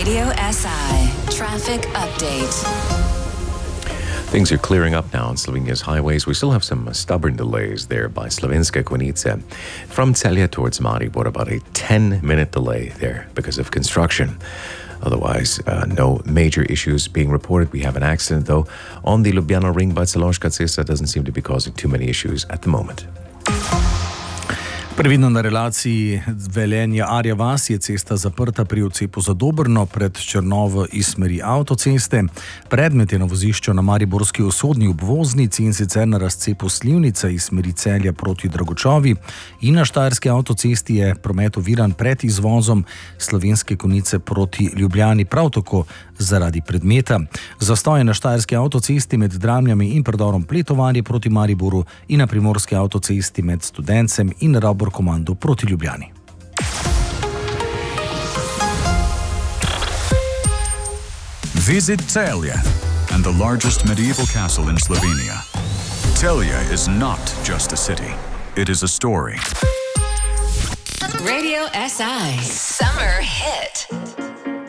Radio SI Traffic Update. Things are clearing up now on Slovenia's highways. We still have some stubborn delays there by Slovenska Konjica. From Celje towards Maribor, about a 10-minute delay there because of construction. Otherwise, no major issues being reported. We have an accident, though, on the Ljubljana Ring by Celovška cesta. Doesn't seem to be causing too many issues at the moment. Previdno na relaciji Velenje-Arja vas je cesta zaprta pri odcepu za Dobrno pred Črnovo iz smeri avtoceste. Predmet je na vozišču na mariborski vzhodni obvoznici in sicer na razcepu Slivnica iz smeri Celja proti Dragočovi in na štajerski avtocesti je promet oviran pred izvozom Slovenske Konjice proti Ljubljani, prav tako zaradi predmeta. Zastoj je na štajerski avtocesti med Dramljami in predorom Pletovanje proti Mariboru in na primorski avtocesti med Studencem in Rabor Komando proti Ljubljani. Visit Celje and the largest medieval castle in Slovenia. Celje is not just a city, it is a story. Radio SI Summer Hit.